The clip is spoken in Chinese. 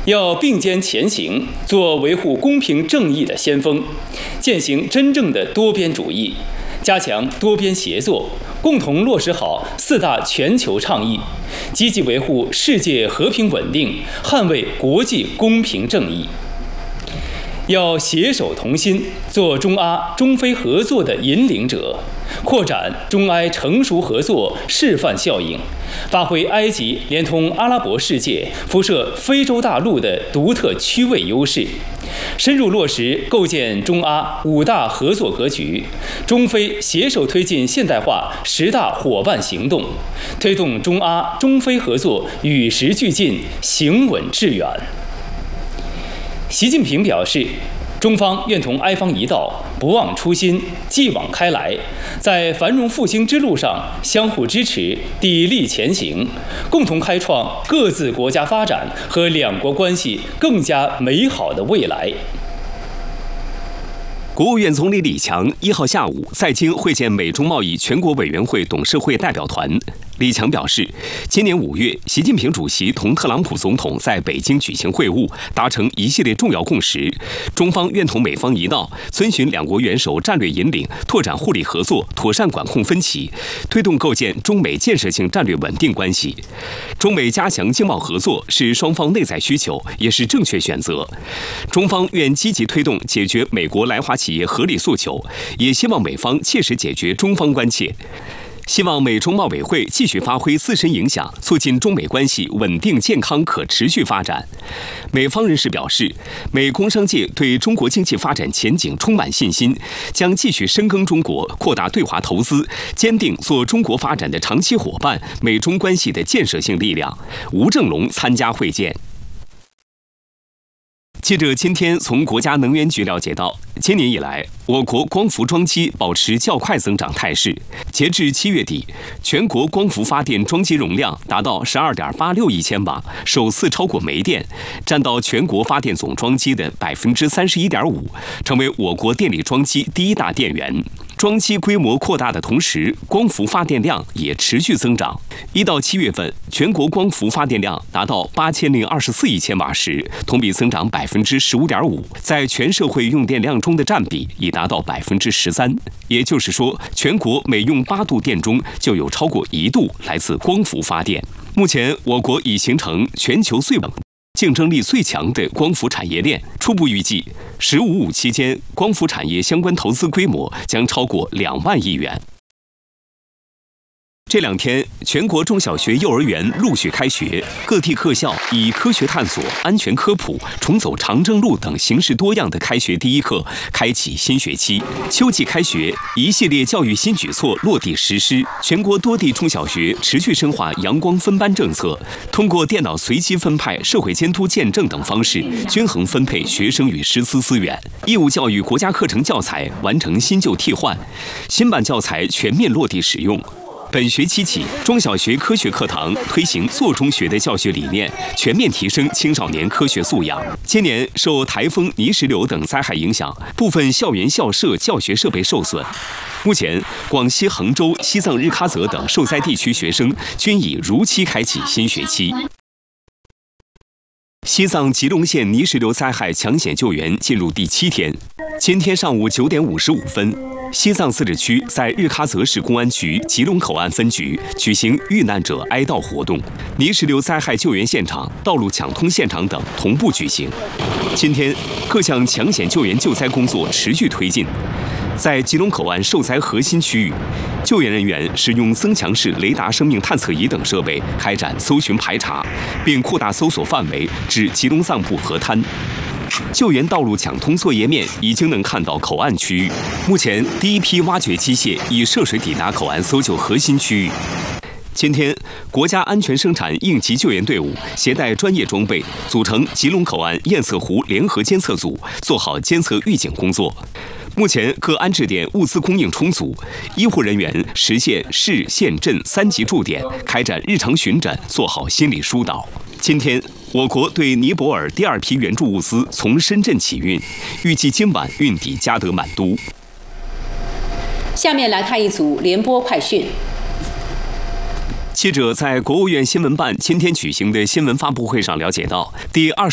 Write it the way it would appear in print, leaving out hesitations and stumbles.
要并肩前行，做维护公平正义的先锋，践行真正的多边主义，加强多边协作，共同落实好4大全球倡议，积极维护世界和平稳定，捍卫国际公平正义。要携手同心，做中阿、中非合作的引领者，扩展中埃成熟合作示范效应，发挥埃及连通阿拉伯世界、辐射非洲大陆的独特区位优势，深入落实构建中阿5大合作格局，中非携手推进现代化10大伙伴行动，推动中阿、中非合作与时俱进，行稳致远。习近平表示，中方愿同埃方一道，不忘初心，继往开来，在繁荣复兴之路上相互支持，砥砺前行，共同开创各自国家发展和两国关系更加美好的未来。 国务院总理李强1号下午在京会见美中贸易全国委员会董事会代表团。李强表示，今年5月，习近平主席同特朗普总统在北京举行会晤，达成一系列重要共识。中方愿同美方一道，遵循两国元首战略引领，拓展互利合作，妥善管控分歧，推动构建中美建设性战略稳定关系。中美加强经贸合作是双方内在需求，也是正确选择。中方愿积极推动解决美国来华企业合理诉求，也希望美方切实解决中方关切。希望美中贸委会继续发挥自身影响，促进中美关系稳定、健康、可持续发展。美方人士表示，美工商界对中国经济发展前景充满信心，将继续深耕中国，扩大对华投资，坚定做中国发展的长期伙伴，美中关系的建设性力量。吴正龙参加会见。记者今天从国家能源局了解到，今年以来，我国光伏装机保持较快增长态势。截至7月底，全国光伏发电装机容量达到12.86亿千瓦，首次超过煤电，占到全国发电总装机的31.5%，成为我国电力装机第1大电源。装机规模扩大的同时，光伏发电量也持续增长。1到7月份，全国光伏发电量达到8024亿千瓦时，同比增长15.5%，在全社会用电量中的占比已达到13%。也就是说，全国每用8度电中就有超过1度来自光伏发电。目前，我国已形成全球最稳、竞争力最强的光伏产业链，初步预计“15+5”期间，光伏产业相关投资规模将超过2万亿元。这2天，全国中小学、幼儿园陆续开学，各地各校以科学探索、安全科普、重走长征路等形式多样的开学第一课，开启新学期。秋季开学，一系列教育新举措落地实施，全国多地中小学持续深化阳光分班政策，通过电脑随机分派、社会监督见证等方式，均衡分配学生与师资资源。义务教育国家课程教材完成新旧替换，新版教材全面落地使用。本学期起，中小学科学课堂推行做中学的教学理念，全面提升青少年科学素养。今年受台风、泥石流等灾害影响，部分校园校舍教学设备受损。目前，广西衡州、西藏日喀则等受灾地区学生均已如期开启新学期。西藏吉隆县泥石流灾害抢险救援进入第7天。今天上午9点55分，西藏自治区在日喀则市公安局吉隆口岸分局举行遇难者哀悼活动，泥石流灾害救援现场、道路抢通现场等同步举行。今天，各项抢险救援救灾工作持续推进。在吉隆口岸受灾核心区域，救援人员使用增强式雷达生命探测仪等设备开展搜寻排查，并扩大搜索范围至吉隆藏布河滩。救援道路抢通作业面已经能看到口岸区域，目前第一批挖掘机械已涉水抵达口岸搜救核心区域。今天，国家安全生产应急救援队伍携带专业装备，组成吉隆口岸堰塞湖联合监测组，做好监测预警工作。目前，各安置点物资供应充足，医护人员实现市、县、镇3级驻点，开展日常巡诊，做好心理疏导。今天，我国对尼泊尔第2批援助物资从深圳起运，预计今晚运抵加德满都。 下面来看一组联播快讯。 记者在国务院新闻办今天举行的新闻发布会上了解到，第